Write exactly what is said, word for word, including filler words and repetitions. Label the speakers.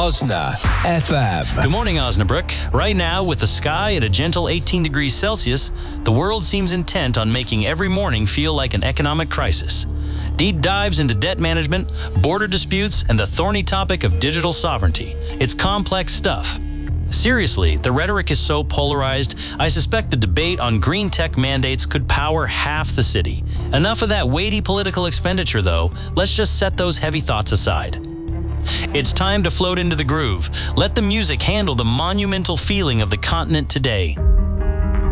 Speaker 1: Osna F M.
Speaker 2: Good morning, Osnabrück. Right now, with the sky at a gentle eighteen degrees Celsius, the world seems intent on making every morning feel like an economic crisis. Deep dives into debt management, border disputes, and the thorny topic of digital sovereignty. It's complex stuff. Seriously, the rhetoric is so polarized, I suspect the debate on green tech mandates could power half the city. Enough of that weighty political expenditure, though. Let's just set those heavy thoughts aside. It's time to float into the groove. Let the music handle the monumental feeling of the continent today.